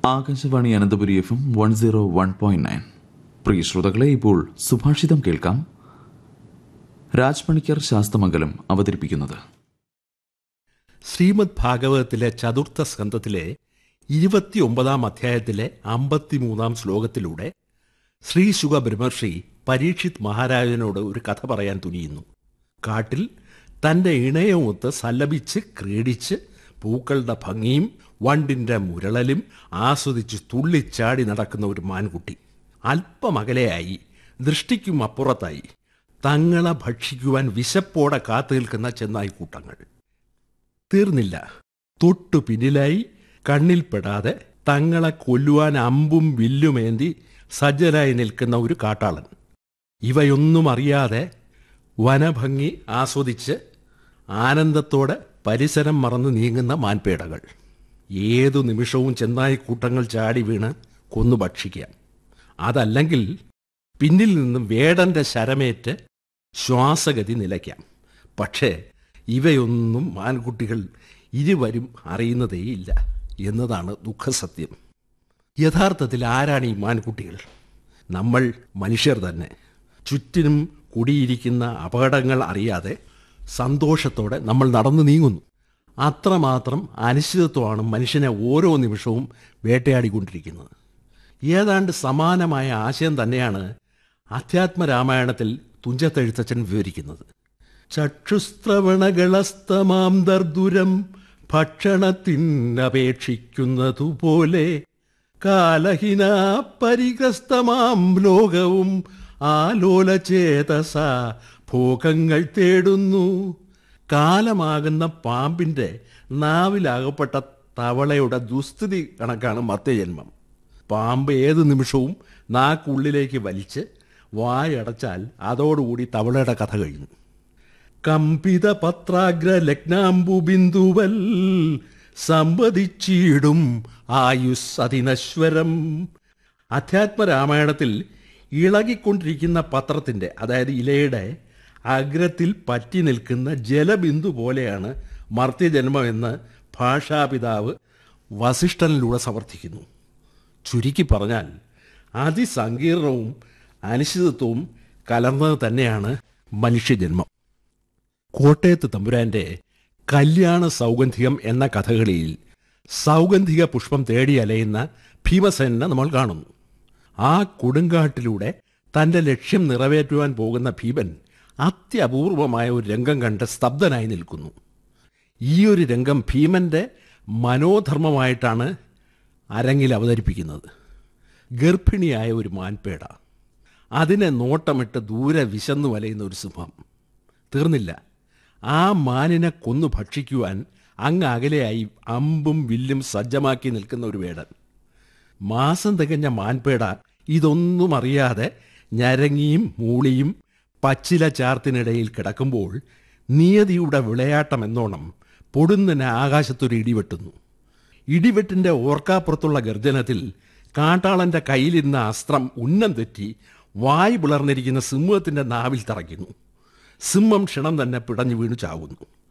Akashvani Ananthapuri FM 101.9. പ്രിയ ശ്രോതാക്കളെ, ഇപ്പോൾ സുഭാഷിതം കേൾക്കാം. രാജ് പണിക്കർ ശാസ്തമംഗലം അവതരിപ്പിക്കുന്നത്. ശ്രീമദ് ഭാഗവതത്തിലെ ചതുർത്ഥ സ്കന്ധത്തിലെ 29-ാം അധ്യായത്തിലെ 53-ാം ശ്ലോകത്തിലൂടെ ശ്രീ ശുക ബ്രഹ്മർഷി പരീക്ഷിത് മഹാരാജനോട് ഒരു കഥ പറയാൻ തുനിയുന്നു. കാട്ടിൽ തൻ്റെ ഇണയവുമൊത്ത് സല്ലപിച്ച് ക്രീഡിച്ച് പൂക്കളുടെ ഭംഗിയും വണ്ടിൻ്റെ മുരളലും ആസ്വദിച്ച് തുള്ളിച്ചാടി നടക്കുന്ന ഒരു മാൻകുട്ടി. അല്പമകലെയായി, ദൃഷ്ടിക്കും അപ്പുറത്തായി, തങ്ങളെ ഭക്ഷിക്കുവാൻ വിശപ്പോടെ കാത്തു നിൽക്കുന്ന ചെന്നായിക്കൂട്ടങ്ങൾ. തീർന്നില്ല, തൊട്ടു പിന്നിലായി കണ്ണിൽപ്പെടാതെ തങ്ങളെ കൊല്ലുവാൻ അമ്പും വില്ലുമേന്തി സജ്ജനായി നിൽക്കുന്ന ഒരു കാട്ടാളൻ. ഇവയൊന്നും അറിയാതെ വനഭംഗി ആസ്വദിച്ച് ആനന്ദത്തോടെ പരിസരം മറന്ന് നീങ്ങുന്ന മാൻപേടകൾ. ഏതു നിമിഷവും ചെന്നായിക്കൂട്ടങ്ങൾ ചാടി വീണ് കൊന്നു ഭക്ഷിക്കാം. അതല്ലെങ്കിൽ പിന്നിൽ നിന്നും വേടന്റെ ശരമേറ്റ് ശ്വാസഗതി നിലയ്ക്കാം. പക്ഷേ ഇവയൊന്നും മാൻകുട്ടികൾ ഇരുവരും അറിയുന്നതേയില്ല എന്നതാണ് ദുഃഖസത്യം. യഥാർത്ഥത്തിൽ ആരാണ് ഈ മാൻകുട്ടികൾ? നമ്മൾ മനുഷ്യർ തന്നെ. ചുറ്റിനും കുടിയിരിക്കുന്ന അപകടങ്ങൾ അറിയാതെ സന്തോഷത്തോടെ നമ്മൾ നടന്നു നീങ്ങുന്നു. അത്രമാത്രം അനിശ്ചിതത്വമാണ് മനുഷ്യനെ ഓരോ നിമിഷവും വേട്ടയാടിക്കൊണ്ടിരിക്കുന്നത്. ഏതാണ്ട് സമാനമായ ആശയം തന്നെയാണ് അധ്യാത്മരാമായണത്തിൽ തുഞ്ചത്തെഴുത്തച്ഛൻ വിവരിക്കുന്നത്. ചക്ഷുസ്ത്രവണകളസ്തമാം ദർദുരം ഭക്ഷണത്തിനപേക്ഷിക്കുന്നതുപോലെ കാലഹിന പരിഗ്രസ്തമാം ലോകവും ആലോലചേതസ ഭോഗങ്ങൾ തേടുന്നു. കാലമാകുന്ന പാമ്പിൻ്റെ നാവിലാകപ്പെട്ട തവളയുടെ ദുസ്ഥിതി കണക്കാണ് മർത്യജന്മം. പാമ്പ് ഏത് നിമിഷവും നാക്കുള്ളിലേക്ക് വലിച്ച് വായടച്ചാൽ അതോടുകൂടി തവളയുടെ കഥ കഴിഞ്ഞു. കമ്പിത പത്രാഗ്ര ലഗ്നാംബു ബിന്ദുവൽ സമ്പതിച്ചിടും ആയുസ് അതിനശ്വരം. അധ്യാത്മരാമായണത്തിൽ ഇളകിക്കൊണ്ടിരിക്കുന്ന പത്രത്തിൻ്റെ, അതായത് ഇലയുടെ അഗ്രത്തിൽ പറ്റി നിൽക്കുന്ന ജലബിന്ദു പോലെയാണ് മർത്യജന്മമെന്ന് ഭാഷാപിതാവ് വസിഷ്ഠനിലൂടെ സമർത്ഥിക്കുന്നു. ചുരുക്കി പറഞ്ഞാൽ അതിസങ്കീർണവും അനിശ്ചിതത്വവും കലർന്നത് തന്നെയാണ് മനുഷ്യജന്മം. കോട്ടയത്ത് തമ്പുരാൻ്റെ കല്യാണ സൗഗന്ധികം എന്ന കഥകളിയിൽ സൗഗന്ധിക പുഷ്പം തേടി അലയുന്ന ഭീമസേനനെ നമ്മൾ കാണുന്നു. ആ കൊടുങ്കാട്ടിലൂടെ തൻ്റെ ലക്ഷ്യം നിറവേറ്റുവാൻ പോകുന്ന ഭീമൻ അത്യപൂർവമായ ഒരു രംഗം കണ്ട് സ്തബ്ധനായി നിൽക്കുന്നു. ഈ ഒരു രംഗം ഭീമൻ്റെ മനോധർമ്മമായിട്ടാണ് അരങ്ങിൽ അവതരിപ്പിക്കുന്നത്. ഗർഭിണിയായ ഒരു മാൻപേട, അതിനെ നോട്ടമിട്ട് ദൂരെ വിശന്നു വലയുന്ന ഒരു സിംഹം. തീർന്നില്ല, ആ മാനിനെ കൊന്നു ഭക്ഷിക്കുവാൻ അങ്ങ് അകലെയായി അമ്പും വില്ലും സജ്ജമാക്കി നിൽക്കുന്ന ഒരു വേടൻ. മാസം തികഞ്ഞ മാൻപേട ഇതൊന്നും അറിയാതെ ഞരങ്ങിയും മൂളിയും പച്ചില ചാർത്തിനിടയിൽ കിടക്കുമ്പോൾ നിയതിയുടെ വിളയാട്ടമെന്നോണം പൊടുന്നനെ ആകാശത്തൊരു ഇടിവെട്ടുന്നു. ഇടിവെട്ടിൻ്റെ ഓർക്കാപ്പുറത്തുള്ള ഗർജനത്തിൽ കാട്ടാളൻ്റെ കയ്യിലിരുന്ന അസ്ത്രം ഉന്നം തെറ്റി വായു പിളർന്നിരിക്കുന്ന സിംഹത്തിൻ്റെ നാവിൽ തറയ്ക്കുന്നു. സിംഹം ക്ഷണം തന്നെ പിടഞ്ഞു വീണു ചാവുന്നു.